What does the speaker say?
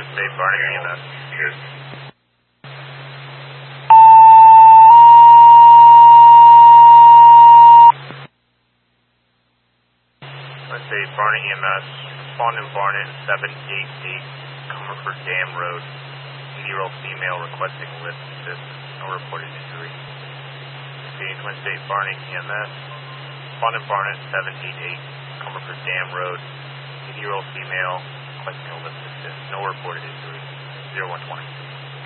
Twin State Barney EMS. Cheers. Twin State Barney EMS, responding Barnett 788, Comerford Dam Road, 80-year-old female requesting lift assistance, no reported injury. Speeding Twin State Barney EMS, responding Barnett 788, Comerford Dam Road, 80-year-old female requesting a lift assist, no reported injury, 0120.